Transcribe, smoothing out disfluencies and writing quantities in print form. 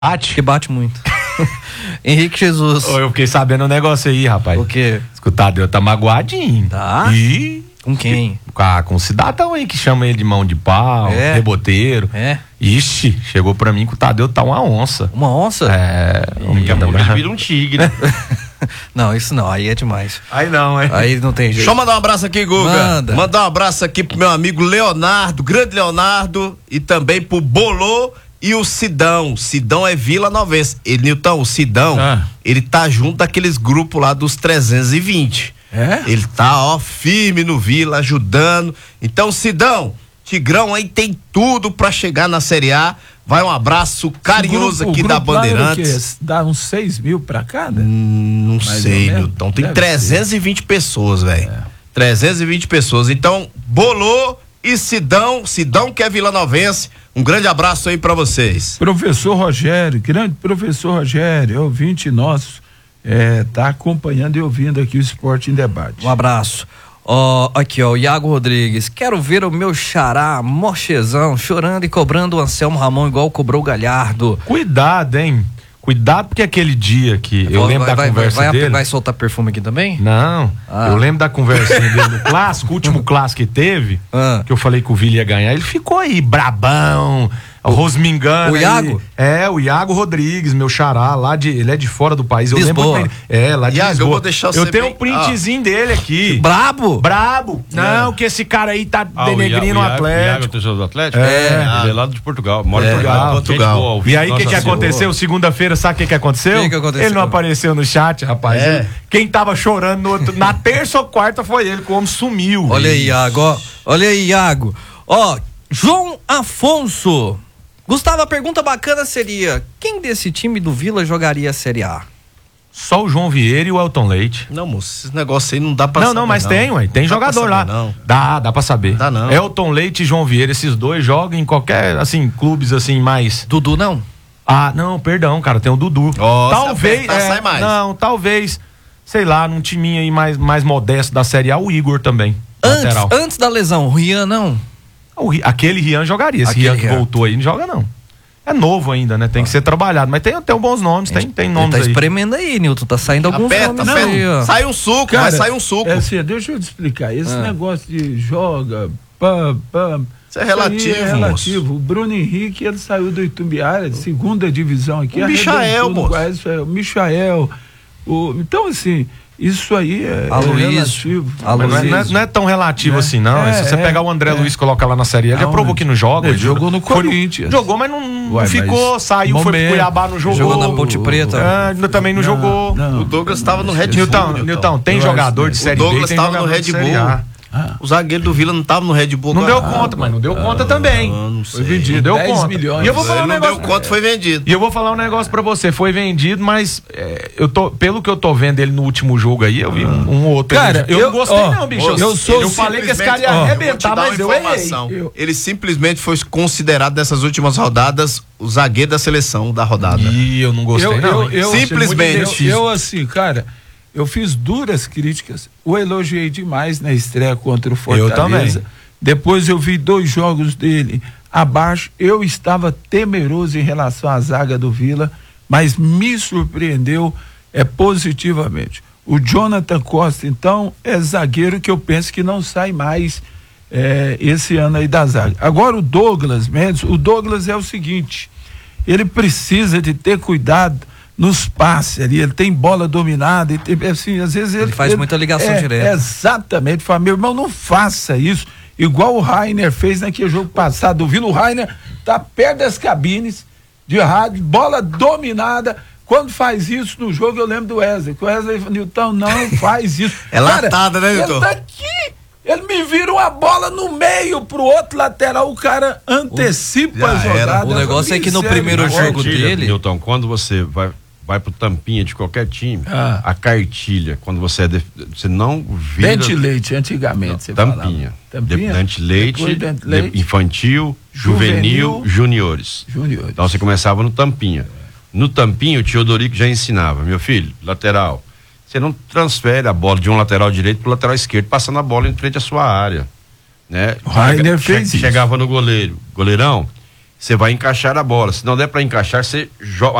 Bate? Que bate muito. Henrique Jesus. Eu fiquei sabendo um negócio aí, rapaz. O quê? Escutar, Deus tá magoadinho. Tá? E... Com quem? Com o cidadão aí que chama ele de mão de pau, reboteiro. Ixi, chegou pra mim que o Tadeu tá uma onça. Uma onça? Daqui a pouco ele vira um tigre. Não, isso não, aí é demais. Aí não, Aí não tem jeito. Deixa eu mandar um abraço aqui, Guga. Mandar um abraço aqui pro meu amigo Leonardo, grande Leonardo, e também pro Bolô e o Sidão. Sidão é Vila Novense. Nilton, o Sidão, ele tá junto daqueles grupos lá dos 320. Ele tá, firme no Vila, ajudando. Então, Sidão, Tigrão aí tem tudo pra chegar na Série A. Vai um abraço carinhoso aqui da Bandeirantes. Dá uns 6 mil pra cada? Não sei, Nilton. Tem 320 pessoas, velho. 320 pessoas. Então, Bolô e Sidão que é vilanovense. Um grande abraço aí pra vocês. Professor Rogério, grande professor Rogério, ouvinte nosso. Tá acompanhando e ouvindo aqui o Esporte em Debate. Um abraço. Aqui, o Iago Rodrigues. Quero ver o meu xará Mochezão chorando e cobrando o Anselmo Ramon igual cobrou o Galhardo. Cuidado, hein? Cuidado, porque aquele dia que eu lembro da conversa dele. Vai soltar perfume aqui também? Não, eu lembro da conversinha dele no clássico, o último clássico que teve, que eu falei que o Vila ia ganhar, ele ficou aí brabão, rosmingando. O Iago? O Iago Rodrigues, meu xará, ele é de fora do país. Lisboa. Eu lembro lá de Iago, Lisboa. eu vou deixar eu tenho um printzinho dele aqui. Brabo? Não, que esse cara aí tá denegrindo o Atlético. O Iago, torcedor do Atlético? Ele é lá de Portugal, mora em Portugal. E aí, o que aconteceu? Segunda-feira, sabe o que aconteceu? Ele não apareceu no chat, rapaz. Quem tava chorando na terça ou quarta foi ele, que o homem sumiu. Olha aí, Iago. João Afonso. Gustavo, a pergunta bacana seria: quem desse time do Vila jogaria a Série A? Só o João Vieira e o Elton Leite. Não, moço, esse negócio aí não dá pra saber. Não, mas tem jogador lá. Não. Dá pra saber. Dá não. Elton Leite e João Vieira, esses dois jogam em qualquer, clubes mais... Dudu não? Não, perdão, cara, tem o Dudu. Talvez, sai mais. Não, talvez, sei lá, num timinho aí mais modesto da Série A, o Igor também. Antes da lesão, o Rian não? Aquele Rian jogaria. Esse Rian que voltou aí não joga, não. É novo ainda, né? Tem que ser trabalhado. Mas tem bons nomes, tem nomes aí. Tá espremendo aí, Nilton. Tá saindo alguns nomes aí, ó. Sai um suco, vai sair um suco. Deixa eu te explicar. Esse negócio de joga, isso é relativo. O Bruno Henrique, ele saiu do Itumbiara, de segunda divisão aqui. O Michael, o Michael. Então, assim, isso aí é relativo. Não é tão relativo assim, não. Se você pegar o André Luiz e colocar lá na Série A, ele já provou que não joga. Ele jogou no Corinthians. Jogou, mas não ficou, saiu, foi pro Cuiabá, não jogou. Jogou na Ponte Preta. Também não jogou. O Douglas estava no Red Bull. Nilton, tem jogador de Série B. O Douglas estava no Red Bull. O zagueiro do Vila não tava no Red Bull. Não deu conta, mas não deu conta também. Não sei. Foi vendido. Deu 10 conta. milhões. E eu vou falar não deu conta, foi vendido. E eu vou falar um negócio pra você. Foi vendido, mas pelo que eu tô vendo ele no último jogo aí, eu vi um outro. Cara, eu não gostei não, bicho. Eu falei que esse cara ia arrebentar, mas eu errei. Ele simplesmente foi considerado nessas últimas rodadas o zagueiro da seleção da rodada. E eu não gostei não. Simplesmente. Eu fiz duras críticas, o elogiei demais na estreia contra o Fortaleza. Eu também. Depois eu vi 2 jogos dele abaixo, eu estava temeroso em relação à zaga do Vila, mas me surpreendeu positivamente. O Jonathan Costa, então, é zagueiro que eu penso que não sai mais esse ano aí da zaga. Agora o Douglas Mendes, é o seguinte, ele precisa de ter cuidado nos passes ali, ele tem bola dominada, assim, às vezes ele faz muita ligação direta. Exatamente, fala, meu irmão, não faça isso, igual o Rainer fez naquele jogo passado, ouvindo o Rainer, tá perto das cabines de rádio, bola dominada, quando faz isso no jogo, eu lembro do Wesley, que o Wesley falou, Nilton, não faz isso. Latada, né, Nilton? Ele tá aqui, ele me vira uma bola no meio pro outro lateral, o cara antecipa a jogada. O negócio é que no primeiro jogo dele... Nilton, quando você vai pro tampinha de qualquer time, a cartilha, quando você não vira... Dente leite, antigamente, você tampinha. Dente leite, infantil, juvenil, juniores. Então você começava no tampinha. No tampinha, o Teodorico já ensinava, meu filho, lateral, você não transfere a bola de um lateral direito pro lateral esquerdo, passando a bola em frente à sua área, né? O Rainer fez isso. Chegava no goleirão, você vai encaixar a bola. Se não der para encaixar, você joga.